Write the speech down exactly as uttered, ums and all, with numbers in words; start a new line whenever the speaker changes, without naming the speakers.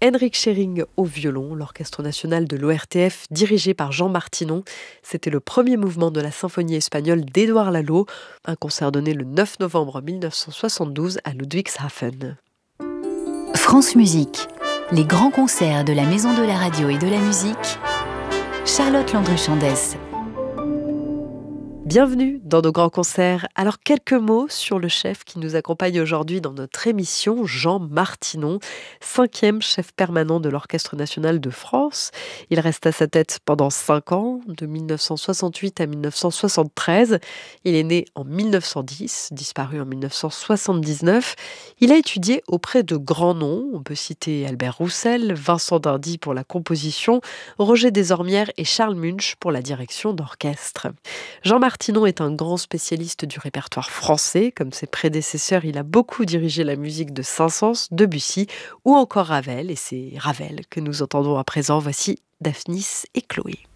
Henrik Schering au violon, l'Orchestre national de l'O R T F dirigé par Jean Martinon. C'était le premier mouvement de la symphonie espagnole d'Édouard Lalo, un concert donné le neuf novembre mille neuf cent soixante-douze à Ludwigshafen.
France Musique, les grands concerts de la Maison de la Radio et de la Musique. Charlotte Landru-Chandès.
Bienvenue dans nos grands concerts. Alors quelques mots sur le chef qui nous accompagne aujourd'hui dans notre émission, Jean Martinon, cinquième chef permanent de l'Orchestre national de France. Il reste à sa tête pendant cinq ans, de mille neuf cent soixante-huit à mille neuf cent soixante-treize. Il est né en mille neuf cent dix, disparu en mille neuf cent soixante-dix-neuf. Il a étudié auprès de grands noms. On peut citer Albert Roussel, Vincent d'Indy pour la composition, Roger Desormières et Charles Munch pour la direction d'orchestre. Jean Martinon est un grand spécialiste du répertoire français. Comme ses prédécesseurs, il a beaucoup dirigé la musique de Saint-Saëns, Debussy ou encore Ravel. Et c'est Ravel que nous entendons à présent. Voici Daphnis et Chloé.